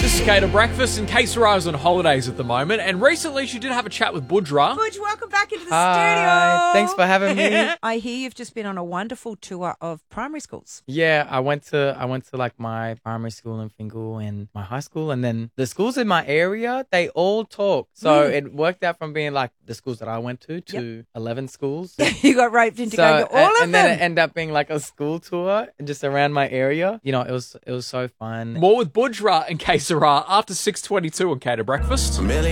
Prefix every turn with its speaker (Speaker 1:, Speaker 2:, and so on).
Speaker 1: This is Kate Breakfast, and Kate Sarai's on holidays at the moment, and recently she did have a chat with Budra.
Speaker 2: Budge, welcome back into the
Speaker 3: Hi,
Speaker 2: studio.
Speaker 3: thanks for having me.
Speaker 2: I hear you've just been on a wonderful tour of primary schools.
Speaker 3: Yeah, I went to like my primary school in Fingal and my high school, and then the schools in my area, they all talk. So it worked out from being like the schools that I went to 11 schools.
Speaker 2: You got roped into going to all of them.
Speaker 3: And then it ended up being like a school tour just around my area. You know, it was so fun.
Speaker 1: More with Budra and Kate Sarai after 6:22 on Kate Breakfast.